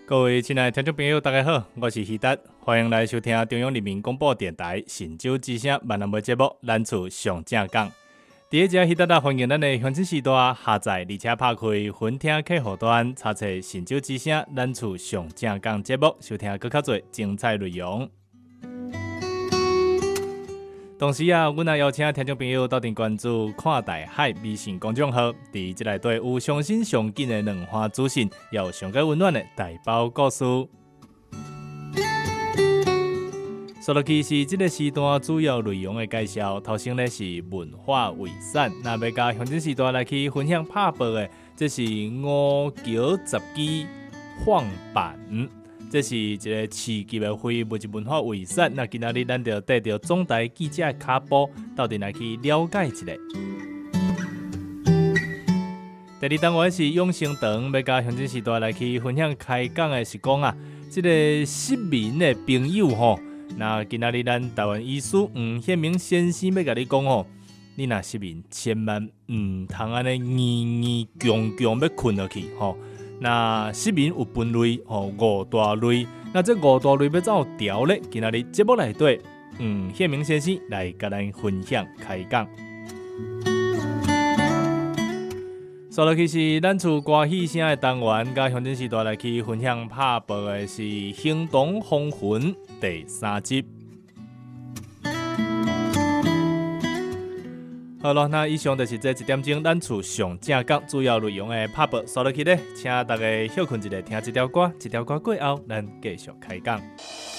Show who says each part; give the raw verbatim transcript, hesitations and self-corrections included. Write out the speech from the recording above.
Speaker 1: 各位亲爱的听众朋友，大家好，我是希达，欢迎来收听中央人民广播电台神州之声闽南语节目《咱厝上正讲》。第一节希达达欢迎咱的乡亲时代下载，而且拍开分听客户端，查册神州之声咱厝上正讲节目，收听更较多精彩内容。同时啊，阮也邀请听众朋友到店关注看大海微信公众号，伫即内底有上新上紧的两花资讯，也有上个温暖的大包故事。说落去是即个时段主要内容的介绍，头先咧是文化遗产，那要甲乡亲时代来去分享拍报的，这是五桥十基放板。这是一个市级的非物质文化遗产，那今仔日咱就带着总台记者的脚步，到底来去了解一下。第二单元是永生堂，要甲乡亲时代来去分享开讲的是讲啊，这个失明的朋友吼，那今仔日咱台湾医师黄显明先生要甲你讲吼，你若失明，千万唔通安尼硬硬强强要困落去吼。那失明有分类，吼五大类。那这五大类要怎么调呢？今仔日节目内底，嗯，显明先生来甲咱分享开讲。说落去是咱厝歌喜声的单元，甲乡亲时代来去分享拍报的是《行动风云》第三集。好了，那以上就是这一点钟咱厝上正讲主要内容的拍报，说落去咧，请大家休困一下，听一条歌，一条歌过后，咱继续开讲。